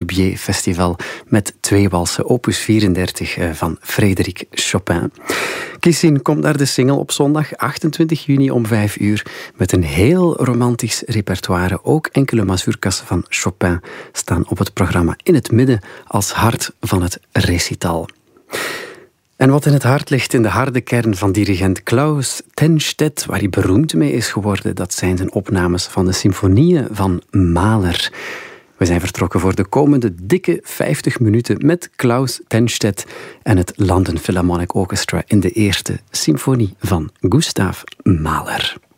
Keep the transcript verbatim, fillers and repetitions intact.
Verbier Festival met twee walsen, opus vierendertig van Frédéric Chopin. Kissing komt naar de Singel op zondag achtentwintig juni om vijf uur met een heel romantisch repertoire. Ook enkele mazurkas van Chopin staan op het programma in het midden als hart van het recital. En wat in het hart ligt, in de harde kern van dirigent Klaus Tennstedt, waar hij beroemd mee is geworden, dat zijn zijn opnames van de symfonieën van Mahler. We zijn vertrokken voor de komende dikke vijftig minuten met Klaus Tennstedt en het London Philharmonic Orchestra in de eerste symfonie van Gustav Mahler.